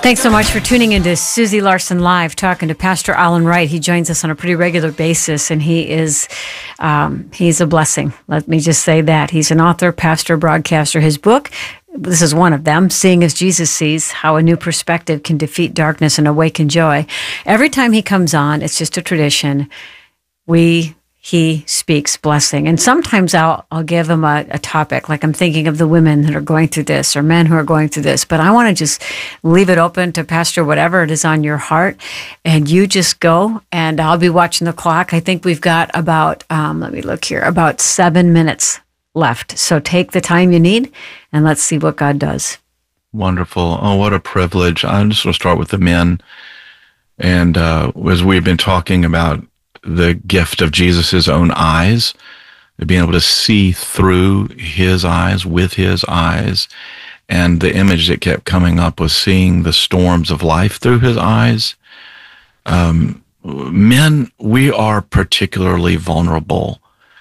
Thanks so much for tuning into Susie Larson Live, talking to Pastor Alan Wright. He joins us on a pretty regular basis, and he's a blessing. Let me just say that. He's an author, pastor, broadcaster. His book, this is one of them, Seeing as Jesus Sees, How a New Perspective Can Defeat Darkness and Awaken Joy. Every time he comes on, it's just a tradition. He speaks blessing. And sometimes I'll give him a topic, like I'm thinking of the women that are going through this or men who are going through this, but I want to just leave it open to Pastor, whatever it is on your heart, and you just go, and I'll be watching the clock. I think we've got about, let me look here, about 7 minutes left. So take the time you need, and let's see what God does. Wonderful. Oh, what a privilege. I'm just going to start with the men. And as we've been talking about the gift of Jesus' own eyes, being able to see through his eyes, with his eyes. And the image that kept coming up was seeing the storms of life through his eyes. Men, we are particularly vulnerable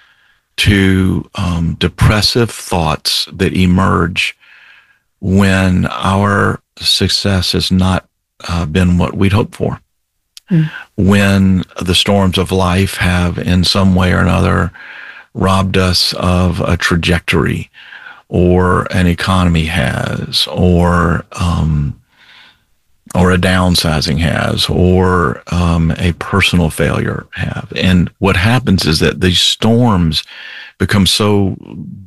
to depressive thoughts that emerge when our success has not been what we'd hoped for. When the storms of life have in some way or another robbed us of a trajectory, or an economy has, or a downsizing has, or a personal failure have. And what happens is that these storms become so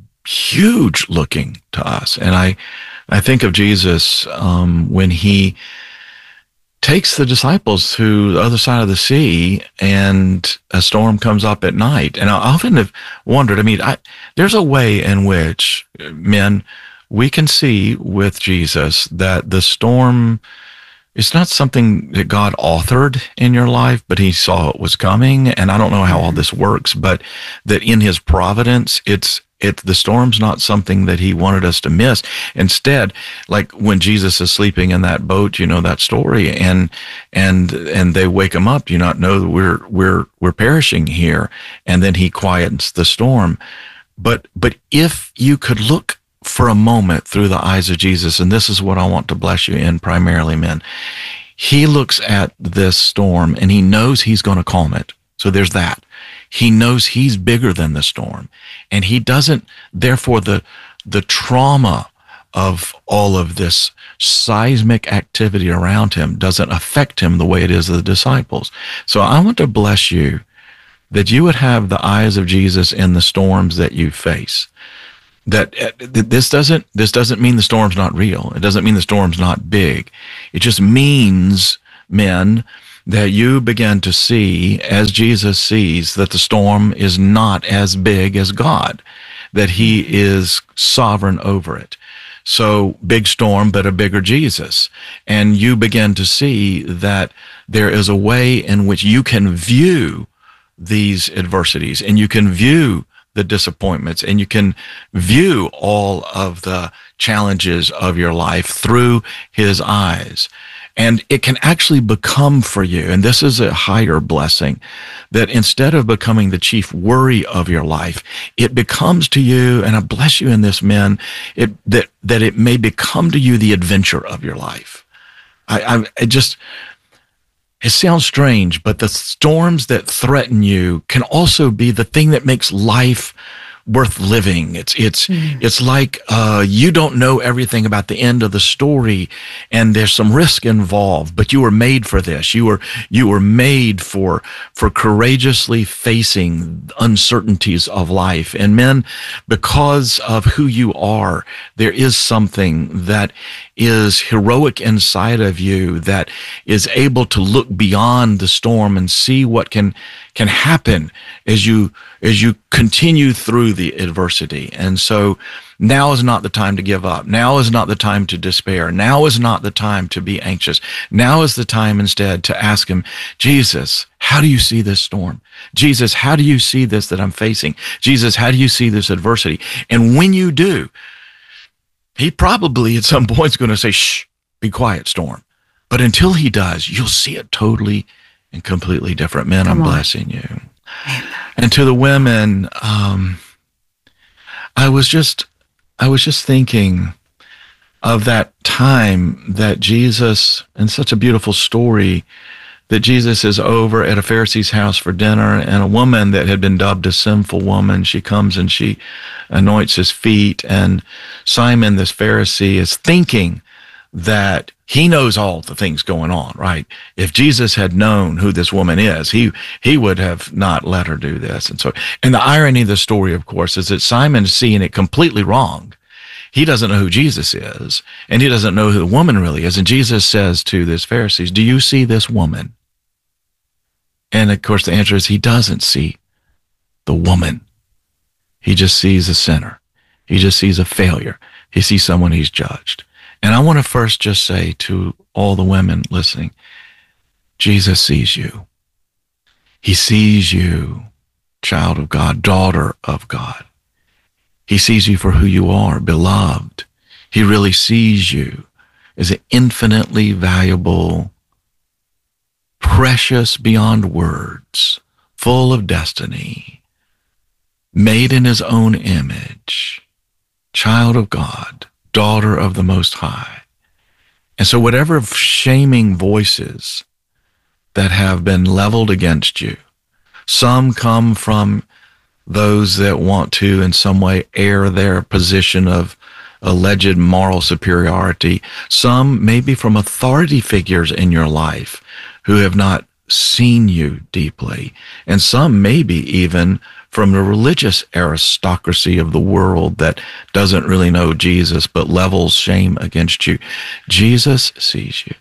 huge looking to us. And I think of Jesus when he takes the disciples to the other side of the sea, and a storm comes up at night. And I often have wondered, there's a way in which, men, we can see with Jesus that the storm is not something that God authored in your life, but he saw it was coming. And I don't know how all this works, but that in his providence, the storm's not something that he wanted us to miss. Instead, like when Jesus is sleeping in that boat, you know that story, and they wake him up, you not know that we're perishing here, and then he quiets the storm. But if you could look for a moment through the eyes of Jesus, and this is what I want to bless you in primarily, men, he looks at this storm and he knows he's going to calm it. So there's that. He knows he's bigger than the storm, and he doesn't, therefore the trauma of all of this seismic activity around him doesn't affect him the way it is the disciples. So I want to bless you that you would have the eyes of Jesus in the storms that you face. That this doesn't mean the storm's not real. It doesn't mean the storm's not big. It just means, men, that you begin to see, as Jesus sees, that the storm is not as big as God, that he is sovereign over it. So big storm, but a bigger Jesus. And you begin to see that there is a way in which you can view these adversities, and you can view the disappointments, and you can view all of the challenges of your life through his eyes. And it can actually become for you, and this is a higher blessing, that instead of becoming the chief worry of your life, it becomes to you, and I bless you in this, men, that it may become to you the adventure of your life. It sounds strange, but the storms that threaten you can also be the thing that makes life worth living. It's like you don't know everything about the end of the story, and there's some risk involved, but you were made for this. You were made for courageously facing uncertainties of life. And men, because of who you are, there is something that is heroic inside of you that is able to look beyond the storm and see what can happen as you continue through the adversity. And so now is not the time to give up. Now is not the time to despair. Now is not the time to be anxious. Now is the time instead to ask him, Jesus, how do you see this storm? Jesus, how do you see this that I'm facing? Jesus, how do you see this adversity? And when you do, he probably at some point is going to say, shh, be quiet, storm. But until he does, you'll see it totally and completely different. Men, I'm blessing you. Amen. And to the women, I was just thinking of that time that Jesus, and such a beautiful story, that Jesus is over at a Pharisee's house for dinner, and a woman that had been dubbed a sinful woman, she comes and she anoints his feet, and Simon, this Pharisee, is thinking that he knows all the things going on, right? If Jesus had known who this woman is, he would have not let her do this. And the irony of the story, of course, is that Simon's seeing it completely wrong. He doesn't know who Jesus is, and he doesn't know who the woman really is. And Jesus says to this Pharisees, do you see this woman? And of course, the answer is he doesn't see the woman. He just sees a sinner. He just sees a failure. He sees someone he's judged. And I want to first just say to all the women listening, Jesus sees you. He sees you, child of God, daughter of God. He sees you for who you are, beloved. He really sees you as an infinitely valuable, precious beyond words, full of destiny, made in his own image, child of God, daughter of the Most High. And so whatever shaming voices that have been leveled against you, some come from those that want to in some way air their position of alleged moral superiority, some maybe from authority figures in your life who have not seen you deeply, and some maybe even from the religious aristocracy of the world that doesn't really know Jesus but levels shame against you. Jesus sees you.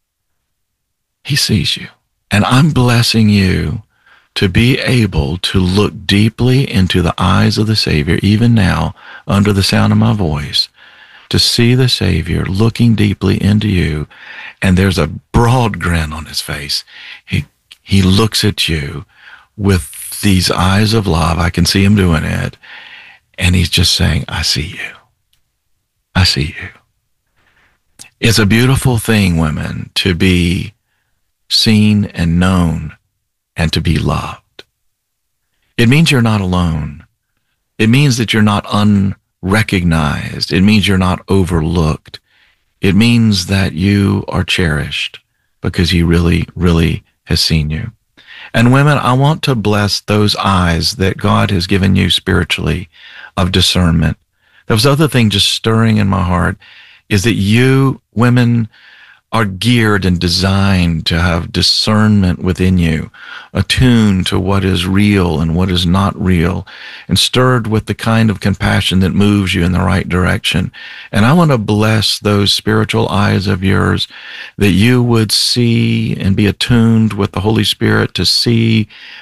He sees you. And I'm blessing you to be able to look deeply into the eyes of the Savior, even now, under the sound of my voice, to see the Savior looking deeply into you, and there's a broad grin on his face. He looks at you with these eyes of love. I can see him doing it, and he's just saying, I see you. I see you. It's a beautiful thing, women, to be seen and known and to be loved. It means you're not alone. It means that you're not unrecognized. It means you're not overlooked. It means that you are cherished because he really, really has seen you. And women, I want to bless those eyes that God has given you spiritually of discernment. There was other thing just stirring in my heart is that you, women, are geared and designed to have discernment within you, attuned to what is real and what is not real, and stirred with the kind of compassion that moves you in the right direction. And I want to bless those spiritual eyes of yours, that you would see and be attuned with the Holy Spirit to see